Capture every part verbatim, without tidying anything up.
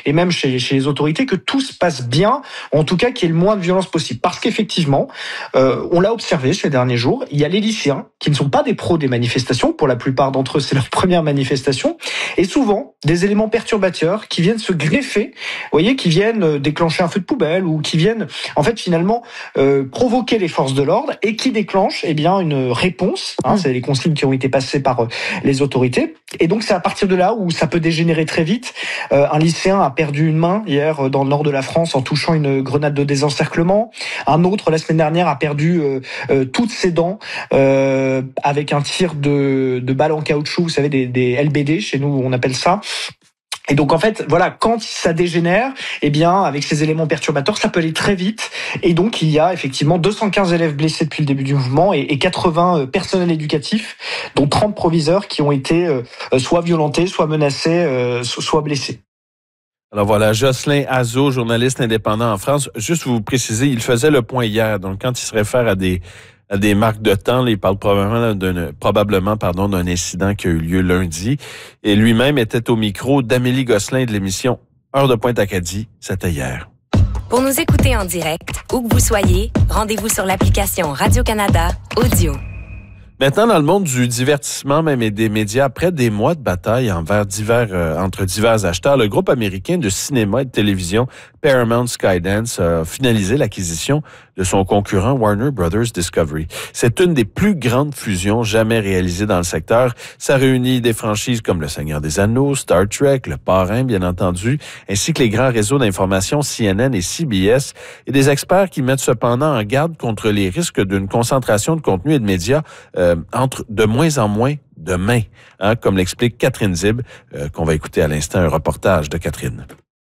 et même chez, chez les autorités que tout se passe bien, en tout cas qu'il y ait le moins de violence possible. Parce qu'effectivement, euh, on l'a observé ces derniers jours, il y a les lycéens qui ne sont pas des pros des manifestations, pour la plupart d'entre eux c'est leur première manifestation, et souvent des éléments perturbateurs qui viennent se greffer, vous voyez, qui viennent déclencher un feu de poubelle ou qui viennent en fait finalement euh, provoquer les forces de l'ordre et qui déclenchent eh bien une réponse. Hein, mmh. C'est les consignes qui ont été passées par euh, les autorités. Et donc c'est à partir de là où ça peut dégénérer très vite. Euh, un lycéen a perdu une main hier dans le nord de la France en touchant une grenade de désencerclement. Un autre la semaine dernière a perdu euh, euh, toutes ses dents euh, avec un tir de, de balles en caoutchouc, vous savez, des, des L B D, chez nous on appelle ça. Et donc en fait, voilà, quand ça dégénère, eh bien avec ces éléments perturbateurs, ça peut aller très vite. Et donc il y a effectivement deux cent quinze élèves blessés depuis le début du mouvement et, et quatre-vingts personnels éducatifs, dont trente proviseurs qui ont été euh, soit violentés, soit menacés, euh, soit blessés. Alors voilà, Jocelyn Azzo, journaliste indépendant en France. Juste vous préciser, il faisait le point hier. Donc quand il se réfère à des à des marques de temps, il parle probablement d'un, probablement pardon, d'un incident qui a eu lieu lundi. Et lui-même était au micro d'Amélie Gosselin de l'émission Heure de Pointe Acadie. C'était hier. Pour nous écouter en direct, où que vous soyez, rendez-vous sur l'application Radio-Canada Audio. Maintenant, dans le monde du divertissement, même et des médias, après des mois de bataille envers divers, euh, entre divers acheteurs, le groupe américain de cinéma et de télévision Paramount Skydance a finalisé l'acquisition de son concurrent Warner Brothers Discovery. C'est une des plus grandes fusions jamais réalisées dans le secteur. Ça réunit des franchises comme Le Seigneur des Anneaux, Star Trek, Le Parrain, bien entendu, ainsi que les grands réseaux d'information C N N et C B S, et des experts qui mettent cependant en garde contre les risques d'une concentration de contenu et de médias euh, entre de moins en moins de mains, hein, comme l'explique Catherine Zib, euh, qu'on va écouter à l'instant un reportage de Catherine.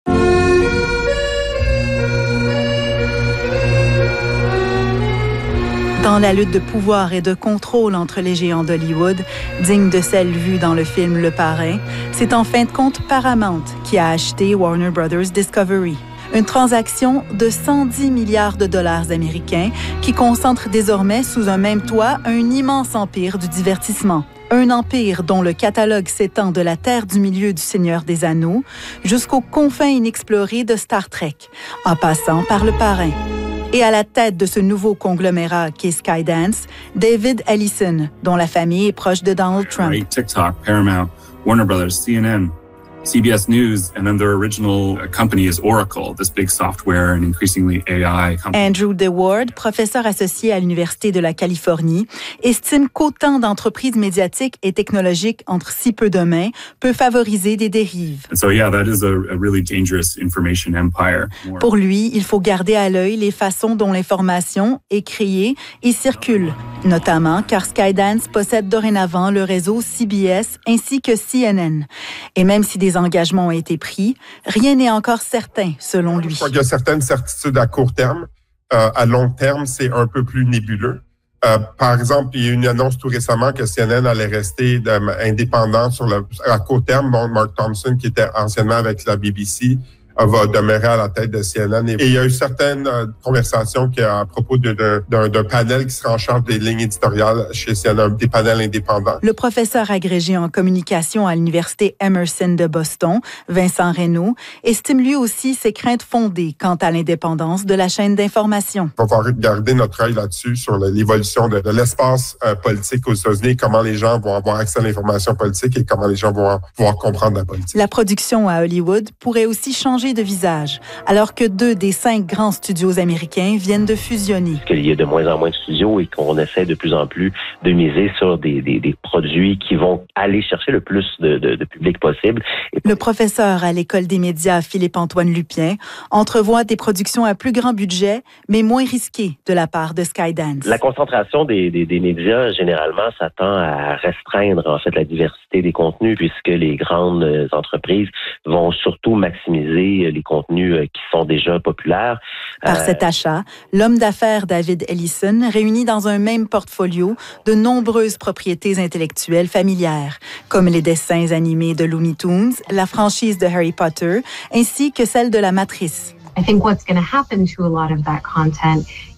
Dans la lutte de pouvoir et de contrôle entre les géants d'Hollywood, digne de celle vue dans le film Le Parrain, c'est en fin de compte Paramount qui a acheté Warner Brothers Discovery. Une transaction de cent dix milliards de dollars américains qui concentre désormais sous un même toit un immense empire du divertissement. Un empire dont le catalogue s'étend de la terre du milieu du Seigneur des Anneaux jusqu'aux confins inexplorés de Star Trek, en passant par Le Parrain. Et à la tête de ce nouveau conglomérat qu'est Skydance, David Ellison, dont la famille est proche de Donald Trump. TikTok, Paramount, Warner Brothers, C N N, C B S News, and then their original company is Oracle, this big software and increasingly A I company. Andrew DeWard, professeur associé à l'Université de la Californie, estime qu'autant d'entreprises médiatiques et technologiques entre si peu de mains peut favoriser des dérives. And so, yeah, that is a, a really dangerous information empire. Pour lui, il faut garder à l'œil les façons dont l'information est créée et circule, notamment car Skydance possède dorénavant le réseau C B S ainsi que C N N. Et même si des engagements ont été pris, rien n'est encore certain, selon lui. Il y a certaines certitudes à court terme. Euh, à long terme, c'est un peu plus nébuleux. Euh, par exemple, il y a eu une annonce tout récemment que C N N allait rester euh, indépendant sur le, à court terme. Bon, Mark Thompson, qui était anciennement avec la B B C, euh, va demeurer à la tête de C N N. Et, et il y a eu certaines euh, conversations qui, à propos de, de, d'un, d'un panel qui sera en charge des lignes éditoriales chez C N N, des panels indépendants. Le professeur agrégé en communication à l'Université Emerson de Boston, Vincent Reynaud, estime lui aussi ses craintes fondées quant à l'indépendance de la chaîne d'information. On va garder notre œil là-dessus sur l'évolution de, de l'espace euh, politique aux États-Unis, comment les gens vont avoir accès à l'information politique et comment les gens vont pouvoir comprendre la politique. La production à Hollywood pourrait aussi changer de visage, alors que deux des cinq grands studios américains viennent de fusionner. Qu'il y a de moins en moins de studios et qu'on essaie de plus en plus de miser sur des, des, des produits qui vont aller chercher le plus de, de, de public possible. Le professeur à l'École des médias, Philippe-Antoine Lupien, entrevoit des productions à plus grand budget, mais moins risquées de la part de Skydance. La concentration des, des, des médias, généralement, ça tend à restreindre en fait la diversité des contenus, puisque les grandes entreprises vont surtout maximiser les contenus qui sont déjà populaires. Par euh... cet achat, l'homme d'affaires David Ellison réunit dans un même portfolio de nombreuses propriétés intellectuelles familières, comme les dessins animés de Looney Tunes, la franchise de Harry Potter, ainsi que celle de la Matrice. I think what's going to happen to a lot of that content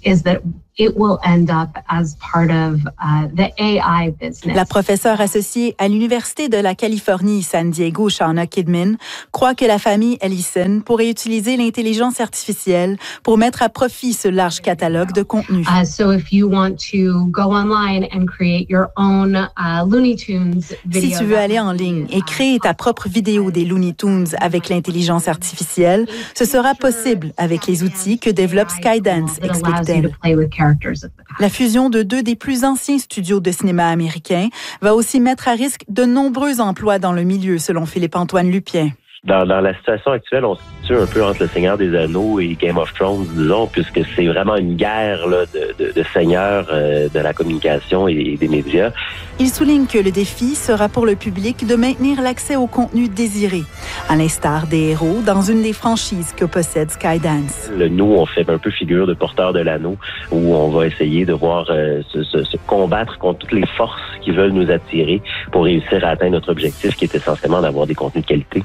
is that it will end up as part of uh, the A I business. La professeure associée à l'Université de la Californie, San Diego, Shauna Kidman, croit que la famille Ellison pourrait utiliser l'intelligence artificielle pour mettre à profit ce large catalogue de contenus. Uh, so if you want to go online and create your own uh, Looney Tunes video. Si tu veux aller en ligne et créer ta propre vidéo des Looney Tunes avec l'intelligence artificielle, ce sera possible avec les outils que développe Skydance, explique-t-elle. La fusion de deux des plus anciens studios de cinéma américains va aussi mettre à risque de nombreux emplois dans le milieu, selon Philippe-Antoine Lupien. Dans, dans la situation actuelle, on se situe un peu entre le Seigneur des Anneaux et Game of Thrones, disons, puisque c'est vraiment une guerre là, de, de, de seigneurs euh, de la communication et, et des médias. Il souligne que le défi sera pour le public de maintenir l'accès au contenu désiré, à l'instar des héros dans une des franchises que possède Skydance. Le nous, on fait un peu figure de porteur de l'anneau, où on va essayer de voir euh, se, se, se combattre contre toutes les forces qui veulent nous attirer pour réussir à atteindre notre objectif, qui est essentiellement d'avoir des contenus de qualité.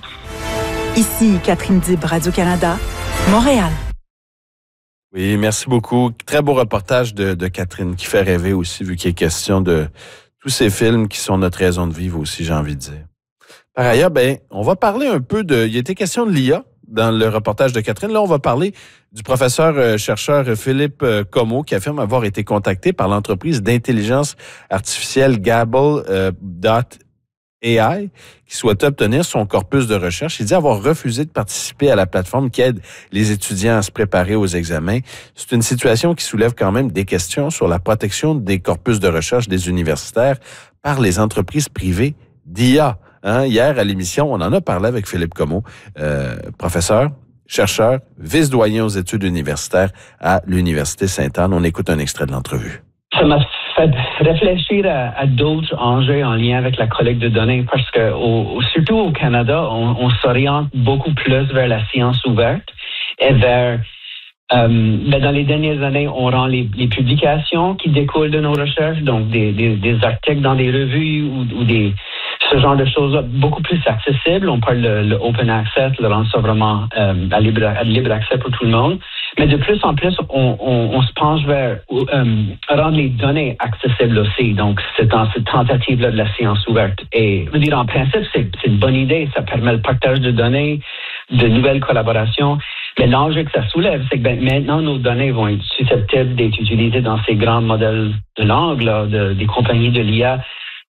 Ici Catherine Dib, Radio-Canada, Montréal. Oui, merci beaucoup. Très beau reportage de, de Catherine qui fait rêver aussi, vu qu'il est question de tous ces films qui sont notre raison de vivre aussi, j'ai envie de dire. Par ailleurs, ben, on va parler un peu de... Il y était question de l'I A dans le reportage de Catherine. Là, on va parler du professeur-chercheur euh, Philippe euh, Comeau qui affirme avoir été contacté par l'entreprise d'intelligence artificielle Gabble euh, dot A I qui souhaite obtenir son corpus de recherche. Il dit avoir refusé de participer à la plateforme qui aide les étudiants à se préparer aux examens. C'est une situation qui soulève quand même des questions sur la protection des corpus de recherche des universitaires par les entreprises privées d'I A. Hein, hier, à l'émission, on en a parlé avec Philippe Comeau, euh, professeur, chercheur, vice-doyen aux études universitaires à l'Université Sainte-Anne. On écoute un extrait de l'entrevue. Ça m'a fait réfléchir à, à d'autres enjeux en lien avec la collecte de données parce que, au, surtout au Canada, on, on s'oriente beaucoup plus vers la science ouverte et vers, euh, ben dans les dernières années, on rend les, les publications qui découlent de nos recherches, donc des, des, des articles dans des revues ou, ou des ce genre de choses beaucoup plus accessibles. On parle de l'open access, le rendre ça vraiment euh, à, libre, à libre accès pour tout le monde. Mais de plus en plus, on, on, on se penche vers euh, rendre les données accessibles aussi. Donc, c'est dans cette tentative-là de la science ouverte. Et je veux dire, en principe, c'est, c'est une bonne idée. Ça permet le partage de données, de nouvelles collaborations. Mais l'enjeu que ça soulève, c'est que ben, maintenant, nos données vont être susceptibles d'être utilisées dans ces grands modèles de langue, là, de, des compagnies de l'I A.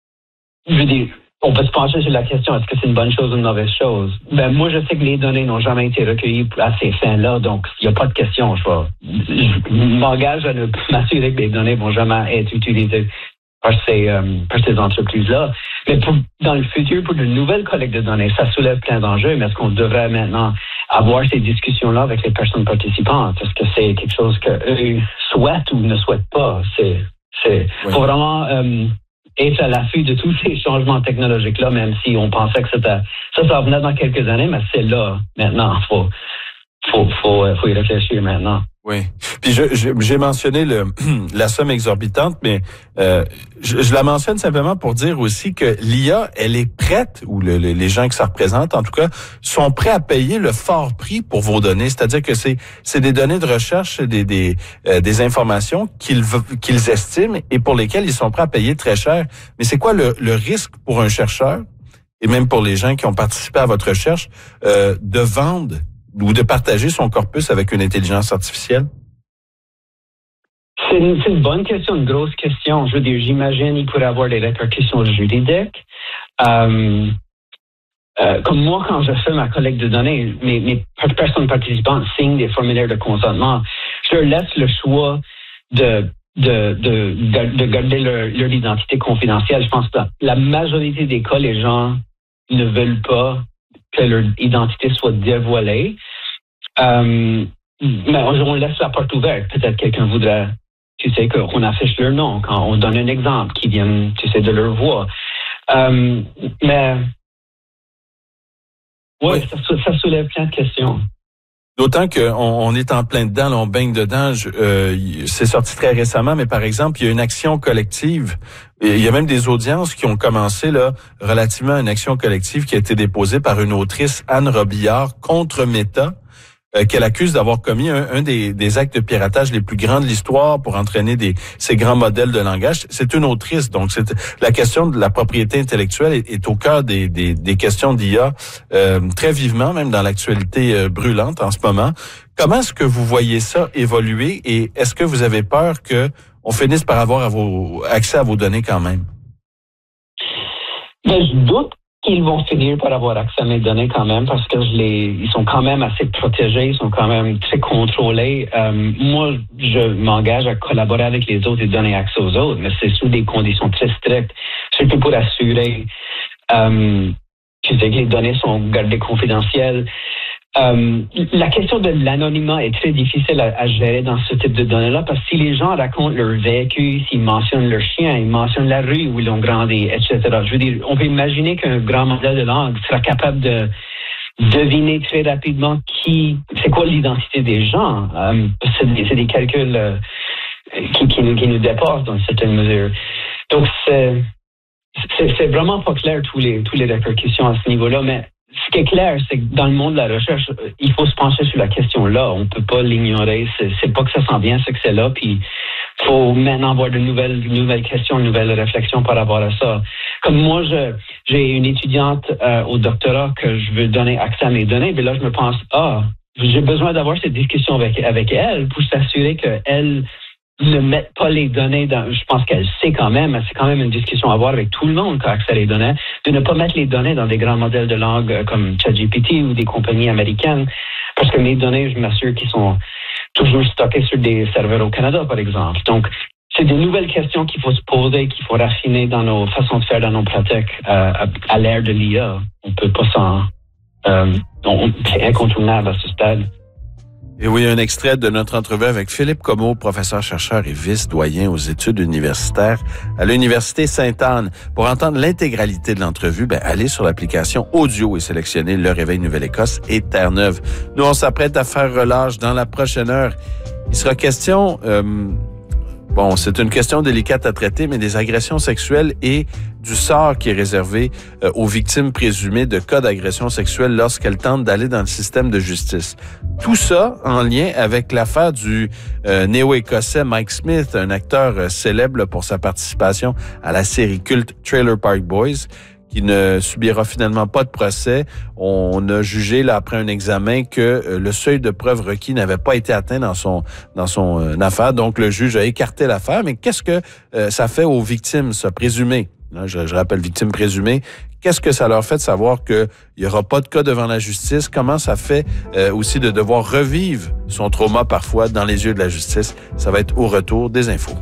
Je veux dire, on peut se pencher sur la question, est-ce que c'est une bonne chose ou une mauvaise chose? Ben, moi, je sais que les données n'ont jamais été recueillies à ces fins-là, donc il n'y a pas de question. Je, vais, je m'engage à ne m'assurer que les données vont jamais être utilisées par ces, euh, par ces entreprises-là. Mais pour, dans le futur, pour de nouvelles collectes de données, ça soulève plein d'enjeux, mais est-ce qu'on devrait maintenant avoir ces discussions-là avec les personnes participantes? Est-ce que c'est quelque chose qu'eux souhaitent ou ne souhaitent pas? C'est, c'est, oui. Faut vraiment... Euh, être à l'affût de tous ces changements technologiques-là, même si on pensait que c'était, ça, ça venait dans quelques années, mais c'est là, maintenant. Faut, faut, faut, faut y réfléchir maintenant. Oui. Puis je, je, j'ai mentionné le, la somme exorbitante, mais euh, je, je la mentionne simplement pour dire aussi que l'I A, elle est prête, ou le, le, les gens que ça représente, en tout cas, sont prêts à payer le fort prix pour vos données. C'est-à-dire que c'est, c'est des données de recherche, des, des, euh, des informations qu'ils, qu'ils estiment et pour lesquelles ils sont prêts à payer très cher. Mais c'est quoi le, le risque pour un chercheur, et même pour les gens qui ont participé à votre recherche, euh, de vendre ou de partager son corpus avec une intelligence artificielle? C'est une, c'est une bonne question, une grosse question. Je veux dire, j'imagine qu'il pourrait avoir des répercussions juridiques. Euh, euh, comme moi, quand je fais ma collecte de données, mes, mes personnes participantes signent des formulaires de consentement. Je leur laisse le choix de de, de, de garder leur, leur identité confidentielle. Je pense que la majorité des cas, les gens ne veulent pas que leur identité soit dévoilée. Euh, mais on, on laisse la porte ouverte. Peut-être quelqu'un voudrait, tu sais, qu'on affiche leur nom quand on donne un exemple, qui viennent, tu sais, de leur voix. Euh, mais, ouais, oui. ça, ça soulève plein de questions. D'autant qu'on on est en plein dedans, là, on baigne dedans. Je, euh, c'est sorti très récemment, mais par exemple, il y a une action collective. Il y a même des audiences qui ont commencé là relativement à une action collective qui a été déposée par une autrice, Anne Robillard, contre Meta, euh, qu'elle accuse d'avoir commis un, un des, des actes de piratage les plus grands de l'histoire pour entraîner des, ces grands modèles de langage. C'est une autrice, donc c'est, la question de la propriété intellectuelle est, est au cœur des, des, des questions d'I A euh, très vivement, même dans l'actualité euh, brûlante en ce moment. Comment est-ce que vous voyez ça évoluer et est-ce que vous avez peur que on finisse par avoir à vos, accès à vos données quand même? Ben, je doute qu'ils vont finir par avoir accès à mes données quand même parce que je les, ils sont quand même assez protégés, ils sont quand même très contrôlés. Euh, moi, je m'engage à collaborer avec les autres et donner accès aux autres, mais c'est sous des conditions très strictes, surtout pour assurer euh, que les données sont gardées confidentielles. Euh, la question de l'anonymat est très difficile à, à gérer dans ce type de données-là parce que si les gens racontent leur vécu, s'ils mentionnent leur chien, ils mentionnent la rue où ils ont grandi, et cetera. Je veux dire, on peut imaginer qu'un grand modèle de langue sera capable de deviner très rapidement qui, c'est quoi l'identité des gens. Euh, c'est, des, c'est des calculs euh, qui, qui, nous, qui nous dépassent dans certaines mesures. Donc, c'est, c'est, c'est vraiment pas clair tous les, tous les répercussions à ce niveau-là, mais ce qui est clair, c'est que dans le monde de la recherche, il faut se pencher sur la question-là. On peut pas l'ignorer. C'est, c'est pas que ça sent bien, c'est que c'est là. Puis, il faut maintenant avoir de nouvelles, de nouvelles questions, de nouvelles réflexions par rapport à ça. Comme moi, je, j'ai une étudiante euh, au doctorat que je veux donner accès à mes données. Mais là, je me pense, ah, j'ai besoin d'avoir cette discussion avec, avec elle pour s'assurer qu'elle ne mette pas les données dans, je pense qu'elle sait quand même, mais c'est quand même une discussion à avoir avec tout le monde qui a accès à les données, de ne pas mettre les données dans des grands modèles de langue comme ChatGPT ou des compagnies américaines, parce que mes données, je m'assure qu'ils sont toujours stockées sur des serveurs au Canada, par exemple. Donc, c'est des nouvelles questions qu'il faut se poser, qu'il faut raffiner dans nos façons de faire, dans nos pratiques euh, à, à l'ère de l'I A. On peut pas s'en... Euh, on, c'est incontournable à ce stade. Et oui, un extrait de notre entrevue avec Philippe Comeau, professeur-chercheur et vice-doyen aux études universitaires à l'Université Sainte-Anne. Pour entendre l'intégralité de l'entrevue, ben, allez sur l'application audio et sélectionnez Le Réveil Nouvelle-Écosse et Terre-Neuve. Nous, on s'apprête à faire relâche dans la prochaine heure. Il sera question... Euh, Bon, c'est une question délicate à traiter, mais des agressions sexuelles et du sort qui est réservé euh, aux victimes présumées de cas d'agression sexuelle lorsqu'elles tentent d'aller dans le système de justice. Tout ça en lien avec l'affaire du euh, néo-écossais Mike Smith, un acteur euh, célèbre pour sa participation à la série culte Trailer Park Boys, qui ne subira finalement pas de procès. On a jugé là après un examen que euh, le seuil de preuve requis n'avait pas été atteint dans son dans son euh, affaire. Donc le juge a écarté l'affaire. Mais qu'est-ce que euh, ça fait aux victimes, ça, présumées? Je, je rappelle victimes présumées. Qu'est-ce que ça leur fait de savoir qu'il n'y aura pas de cas devant la justice? Comment ça fait euh, aussi de devoir revivre son trauma parfois dans les yeux de la justice? Ça va être au retour des infos.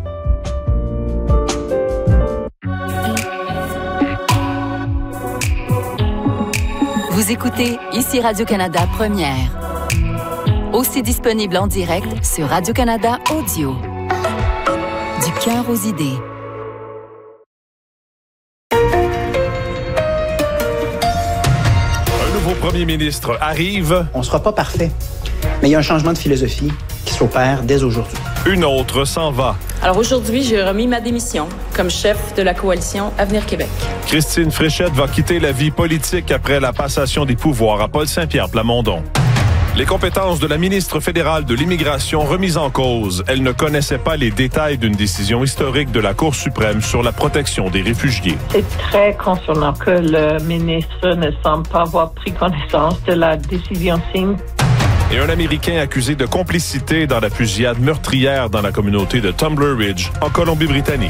Vous écoutez ici Radio-Canada Première. Aussi disponible en direct sur Radio-Canada Audio. Du cœur aux idées. Un nouveau premier ministre arrive. On ne sera pas parfait, mais il y a un changement de philosophie qui s'opère dès aujourd'hui. Une autre s'en va. Alors aujourd'hui, j'ai remis ma démission comme chef de la coalition Avenir Québec. Christine Fréchette va quitter la vie politique après la passation des pouvoirs à Paul Saint-Pierre Plamondon. Les compétences de la ministre fédérale de l'Immigration remises en cause. Elle ne connaissait pas les détails d'une décision historique de la Cour suprême sur la protection des réfugiés. C'est très concernant que le ministre ne semble pas avoir pris connaissance de la décision signe. Et un Américain accusé de complicité dans la fusillade meurtrière dans la communauté de Tumbler Ridge, en Colombie-Britannique.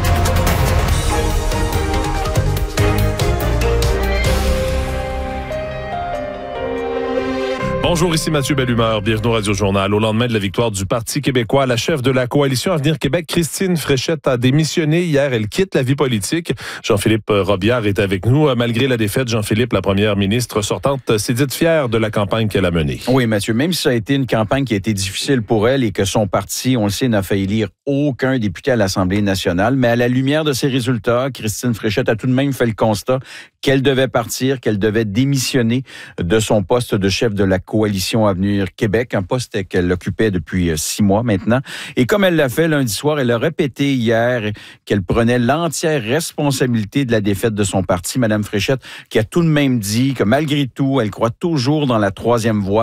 Bonjour, ici Mathieu Bellumeur. Bienvenue au Radio-Journal. Au lendemain de la victoire du Parti québécois, la chef de la coalition Avenir Québec, Christine Fréchette, a démissionné hier. Elle quitte la vie politique. Jean-Philippe Robillard est avec nous. Malgré la défaite, Jean-Philippe, la première ministre sortante, s'est dite fière de la campagne qu'elle a menée. Oui, Mathieu, même si ça a été une campagne qui a été difficile pour elle et que son parti, on le sait, n'a fait élire aucun député à l'Assemblée nationale, mais à la lumière de ces résultats, Christine Fréchette a tout de même fait le constat qu'elle devait partir, qu'elle devait démissionner de son poste de chef de la coalition Avenir Québec, un poste qu'elle occupait depuis six mois maintenant. Et comme elle l'a fait lundi soir, elle a répété hier qu'elle prenait l'entière responsabilité de la défaite de son parti. Madame Fréchette, qui a tout de même dit que malgré tout, elle croit toujours dans la troisième voie,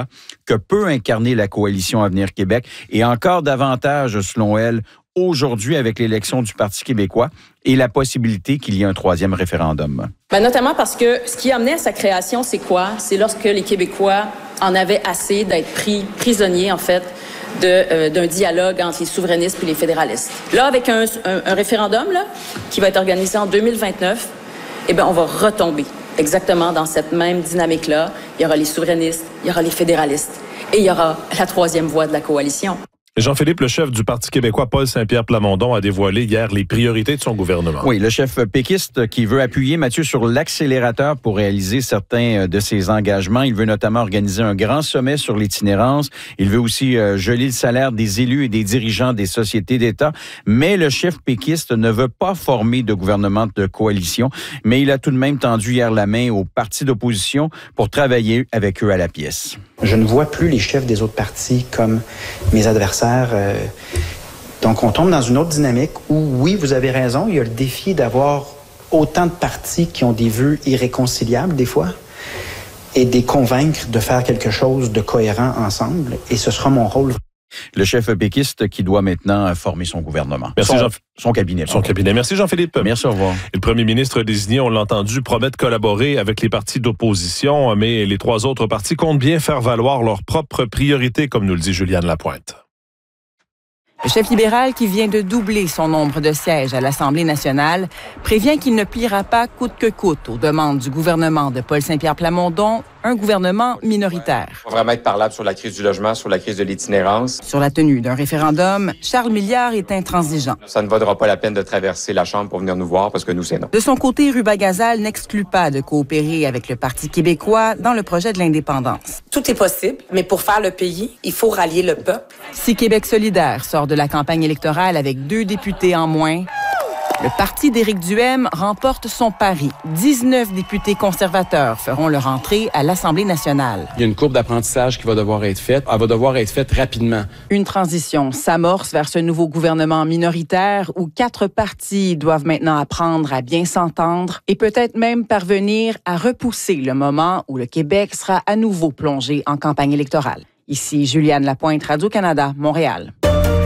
que peut incarner la coalition Avenir Québec et encore davantage, selon elle, aujourd'hui avec l'élection du Parti québécois et la possibilité qu'il y ait un troisième référendum? Ben, notamment parce que ce qui a amené à sa création, c'est quoi? C'est lorsque les Québécois en avaient assez d'être pris prisonniers, en fait, de, euh, d'un dialogue entre les souverainistes et les fédéralistes. Là, avec un, un, un référendum là, qui va être organisé en deux mille vingt-neuf, eh bien, on va retomber exactement dans cette même dynamique-là. Il y aura les souverainistes, il y aura les fédéralistes et il y aura la troisième voie de la coalition. Jean-Philippe, le chef du Parti québécois, Paul Saint-Pierre Plamondon, a dévoilé hier les priorités de son gouvernement. Oui, le chef péquiste qui veut appuyer Mathieu sur l'accélérateur pour réaliser certains de ses engagements. Il veut notamment organiser un grand sommet sur l'itinérance. Il veut aussi euh, geler le salaire des élus et des dirigeants des sociétés d'État. Mais le chef péquiste ne veut pas former de gouvernement de coalition. Mais il a tout de même tendu hier la main aux partis d'opposition pour travailler avec eux à la pièce. Je ne vois plus les chefs des autres partis comme mes adversaires. Euh, donc, on tombe dans une autre dynamique où, oui, vous avez raison, il y a le défi d'avoir autant de partis qui ont des vœux irréconciliables, des fois, et de les convaincre de faire quelque chose de cohérent ensemble. Et ce sera mon rôle. Le chef péquiste qui doit maintenant former son gouvernement. Merci, son, Jean... son cabinet. Son cabinet. Merci, Jean-Philippe. Merci, au revoir. Et le premier ministre désigné, on l'a entendu, promet de collaborer avec les partis d'opposition, mais les trois autres partis comptent bien faire valoir leurs propres priorités, comme nous le dit Juliane Lapointe. Le chef libéral, qui vient de doubler son nombre de sièges à l'Assemblée nationale, prévient qu'il ne pliera pas coûte que coûte aux demandes du gouvernement de Paul Saint-Pierre Plamondon, un gouvernement minoritaire. On va vraiment être parlable sur la crise du logement, sur la crise de l'itinérance. Sur la tenue d'un référendum, Charles Milliard est intransigeant. Ça ne vaudra pas la peine de traverser la Chambre pour venir nous voir, parce que nous, c'est non. De son côté, Ruba-Gazal n'exclut pas de coopérer avec le Parti québécois dans le projet de l'indépendance. Tout est possible, mais pour faire le pays, il faut rallier le peuple. Si Québec solidaire sort de la campagne électorale avec deux députés en moins, le parti d'Éric Duhaime remporte son pari. dix-neuf députés conservateurs feront leur entrée à l'Assemblée nationale. Il y a une courbe d'apprentissage qui va devoir être faite. Elle va devoir être faite rapidement. Une transition s'amorce vers ce nouveau gouvernement minoritaire où quatre partis doivent maintenant apprendre à bien s'entendre et peut-être même parvenir à repousser le moment où le Québec sera à nouveau plongé en campagne électorale. Ici Juliane Lapointe, Radio-Canada, Montréal.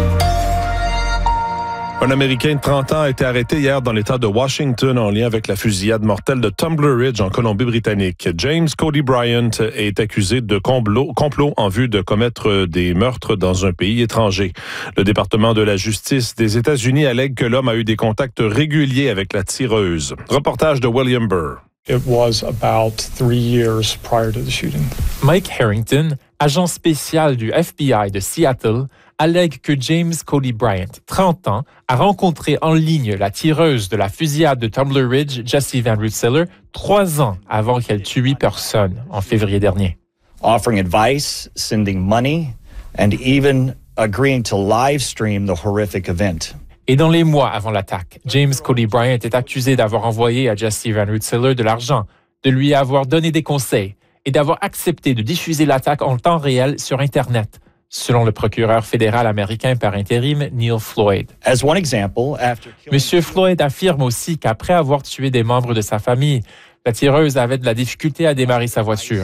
Un Américain de trente ans a été arrêté hier dans l'État de Washington en lien avec la fusillade mortelle de Tumbler Ridge en Colombie-Britannique. James Cody Bryant est accusé de complot, complot en vue de commettre des meurtres dans un pays étranger. Le département de la justice des États-Unis allègue que l'homme a eu des contacts réguliers avec la tireuse. Reportage de William Burr. It was about three years prior to the shooting. Mike Harrington, agent spécial du F B I de Seattle, allègue que James Cody Bryant, trente ans, a rencontré en ligne la tireuse de la fusillade de Tumbler Ridge, Jessie Van Rensselaer, trois ans avant qu'elle tue huit personnes en février dernier. Offering advice, sending money, and even agreeing to live stream the horrific event. Et dans les mois avant l'attaque, James Cody Bryant est accusé d'avoir envoyé à Jessie Van Rensselaer de l'argent, de lui avoir donné des conseils et d'avoir accepté de diffuser l'attaque en temps réel sur Internet, selon le procureur fédéral américain par intérim, Neil Floyd. As one example, after killing... Monsieur Floyd affirme aussi qu'après avoir tué des membres de sa famille, la tireuse avait de la difficulté à démarrer sa voiture.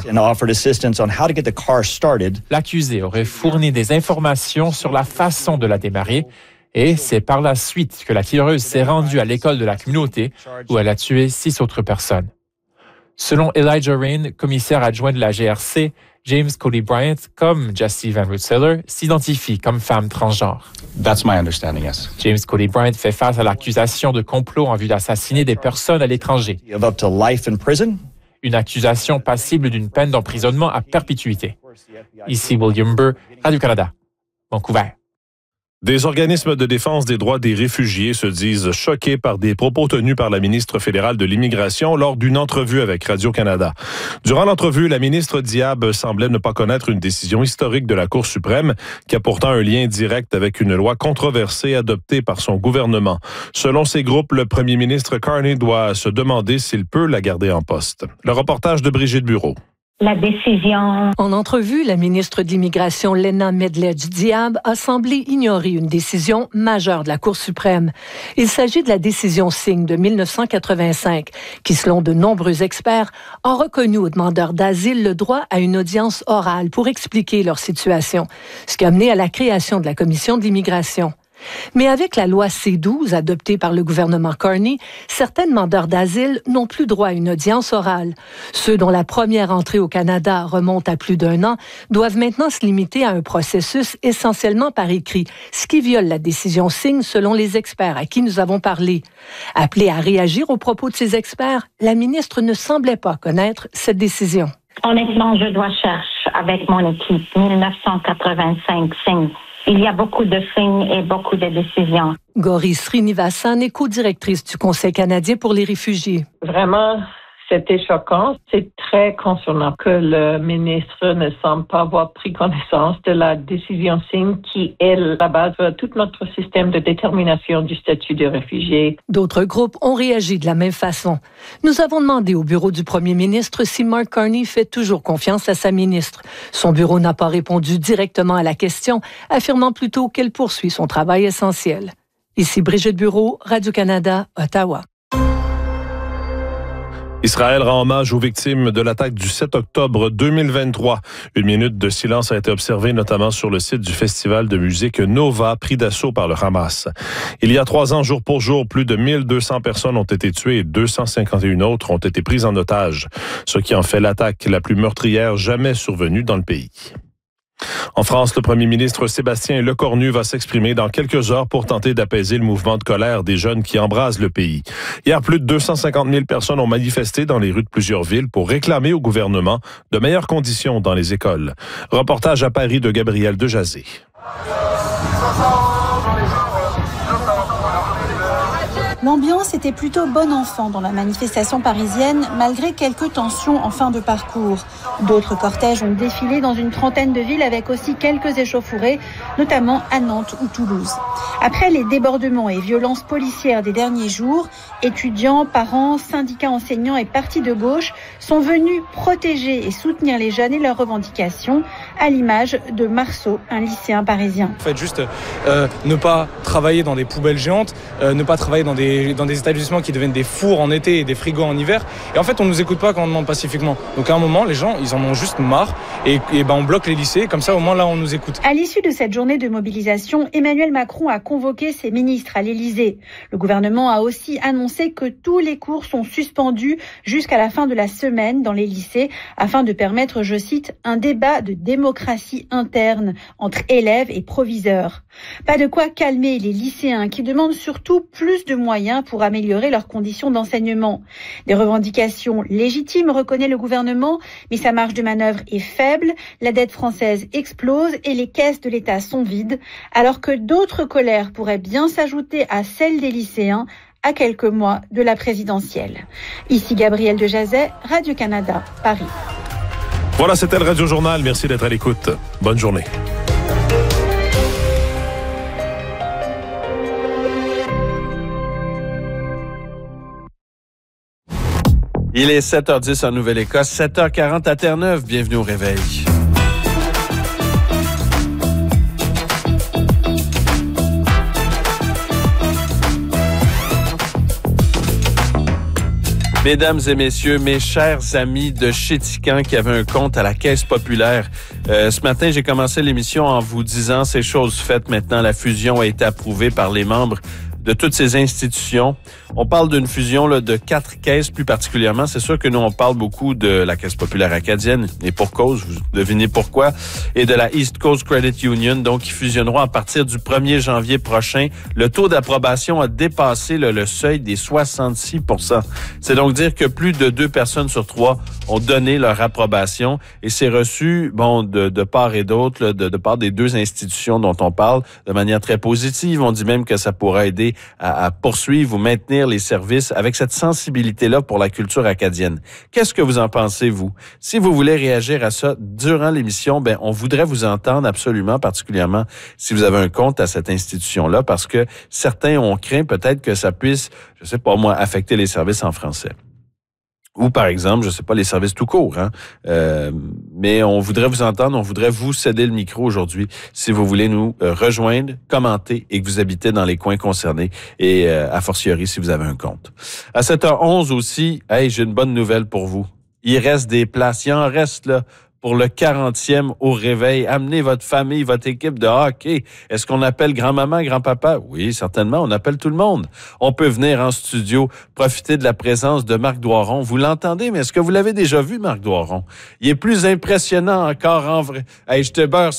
L'accusé aurait fourni des informations sur la façon de la démarrer et c'est par la suite que la tireuse s'est rendue à l'école de la communauté où elle a tué six autres personnes. Selon Elijah Rain, commissaire adjoint de la G R C, James Cody Bryant, comme Jessie Van Rensselaer, s'identifie comme femme transgenre. That's my understanding, yes. James Cody Bryant fait face à l'accusation de complot en vue d'assassiner des personnes à l'étranger. Up to life in prison. Une accusation passible d'une peine d'emprisonnement à perpétuité. Ici William Burr, Radio-Canada, Vancouver. Des organismes de défense des droits des réfugiés se disent choqués par des propos tenus par la ministre fédérale de l'Immigration lors d'une entrevue avec Radio-Canada. Durant l'entrevue, la ministre Diab semblait ne pas connaître une décision historique de la Cour suprême qui a pourtant un lien direct avec une loi controversée adoptée par son gouvernement. Selon ces groupes, le premier ministre Carney doit se demander s'il peut la garder en poste. Le reportage de Brigitte Bureau. la décision. En entrevue, la ministre de l'Immigration, Lena Medledge-Diab, a semblé ignorer une décision majeure de la Cour suprême. Il s'agit de la décision Singh de mille neuf cent quatre-vingt-cinq, qui, selon de nombreux experts, a reconnu aux demandeurs d'asile le droit à une audience orale pour expliquer leur situation, ce qui a mené à la création de la Commission de l'immigration. Mais avec la loi C douze adoptée par le gouvernement Carney, certains demandeurs d'asile n'ont plus droit à une audience orale. Ceux dont la première entrée au Canada remonte à plus d'un an doivent maintenant se limiter à un processus essentiellement par écrit, ce qui viole la décision Singh selon les experts à qui nous avons parlé. Appelée à réagir aux propos de ces experts, la ministre ne semblait pas connaître cette décision. Honnêtement, je dois chercher avec mon équipe mille neuf cent quatre-vingt-cinq Singh. Il y a beaucoup de signes et beaucoup de décisions. Gauri Srinivasan est co-directrice du Conseil canadien pour les réfugiés. Vraiment, c'était choquant. C'est très concernant que le ministre ne semble pas avoir pris connaissance de la décision Singh qui est la base de tout notre système de détermination du statut de réfugié. D'autres groupes ont réagi de la même façon. Nous avons demandé au bureau du premier ministre si Mark Carney fait toujours confiance à sa ministre. Son bureau n'a pas répondu directement à la question, affirmant plutôt qu'elle poursuit son travail essentiel. Ici Brigitte Bureau, Radio-Canada, Ottawa. Israël rend hommage aux victimes de l'attaque du sept octobre deux mille vingt-trois. Une minute de silence a été observée notamment sur le site du festival de musique Nova, pris d'assaut par le Hamas. Il y a trois ans, jour pour jour, plus de mille deux cents personnes ont été tuées et deux cent cinquante et une autres ont été prises en otage, ce qui en fait l'attaque la plus meurtrière jamais survenue dans le pays. En France, le premier ministre Sébastien Lecornu va s'exprimer dans quelques heures pour tenter d'apaiser le mouvement de colère des jeunes qui embrasent le pays. Hier, plus de deux cent cinquante mille personnes ont manifesté dans les rues de plusieurs villes pour réclamer au gouvernement de meilleures conditions dans les écoles. Reportage à Paris de Gabriel Dejazé. L'ambiance était plutôt bon enfant dans la manifestation parisienne, malgré quelques tensions en fin de parcours. D'autres cortèges ont défilé dans une trentaine de villes avec aussi quelques échauffourées, notamment à Nantes ou Toulouse. Après les débordements et violences policières des derniers jours, étudiants, parents, syndicats enseignants et partis de gauche sont venus protéger et soutenir les jeunes et leurs revendications, à l'image de Marceau, un lycéen parisien. En fait, juste euh, ne pas travailler dans des poubelles géantes, euh, ne pas travailler dans des dans des établissements qui deviennent des fours en été et des frigos en hiver. Et en fait, on nous écoute pas quand on demande pacifiquement. Donc à un moment, les gens, ils en ont juste marre et, et ben on bloque les lycées. Comme ça, au moins là, on nous écoute. À l'issue de cette journée de mobilisation, Emmanuel Macron a convoqué ses ministres à l'Élysée. Le gouvernement a aussi annoncé que tous les cours sont suspendus jusqu'à la fin de la semaine dans les lycées afin de permettre, je cite, un débat de démocratie interne entre élèves et proviseurs. Pas de quoi calmer les lycéens qui demandent surtout plus de moyens pour améliorer leurs conditions d'enseignement. Des revendications légitimes, reconnaît le gouvernement, mais sa marge de manœuvre est faible, la dette française explose et les caisses de l'État sont vides, alors que d'autres colères pourraient bien s'ajouter à celles des lycéens à quelques mois de la présidentielle. Ici Gabriel Dejazet, Radio-Canada, Paris. Voilà, c'était le Radio Journal. Merci d'être à l'écoute. Bonne journée. Il est sept heures dix en Nouvelle-Écosse, sept heures quarante à Terre-Neuve. Bienvenue au réveil. Mesdames et messieurs, mes chers amis de Chétican qui avaient un compte à la Caisse populaire, euh, ce matin, j'ai commencé l'émission en vous disant ces choses faites. Maintenant, la fusion a été approuvée par les membres de toutes ces institutions. On parle d'une fusion là, de quatre caisses plus particulièrement. C'est sûr que nous, on parle beaucoup de la Caisse populaire acadienne, et pour cause, vous devinez pourquoi, et de la East Coast Credit Union, donc qui fusionneront à partir du premier janvier prochain. Le taux d'approbation a dépassé là, le seuil des soixante-six pour cent. C'est donc dire que plus de deux personnes sur trois ont donné leur approbation, et c'est reçu, bon, de, de part et d'autre, là, de, de part des deux institutions dont on parle, de manière très positive. On dit même que ça pourra aider À, à poursuivre ou maintenir les services avec cette sensibilité-là pour la culture acadienne. Qu'est-ce que vous en pensez, vous? Si vous voulez réagir à ça durant l'émission, ben, on voudrait vous entendre absolument, particulièrement si vous avez un compte à cette institution-là, parce que certains ont craint peut-être que ça puisse, je sais pas moi, affecter les services en français. Ou, par exemple, je sais pas, les services tout court. Hein? Euh, mais on voudrait vous entendre, on voudrait vous céder le micro aujourd'hui si vous voulez nous euh, rejoindre, commenter et que vous habitez dans les coins concernés et euh, a fortiori si vous avez un compte. À sept heures onze aussi, hey, j'ai une bonne nouvelle pour vous. Il reste des places, il en reste là. Pour le quarantième au réveil. Amenez votre famille, votre équipe de hockey. Est-ce qu'on appelle grand-maman, grand-papa? Oui, certainement, on appelle tout le monde. On peut venir en studio, profiter de la présence de Marc Doiron. Vous l'entendez, mais est-ce que vous l'avez déjà vu, Marc Doiron? Il est plus impressionnant encore en vrai. Hey, je te beurre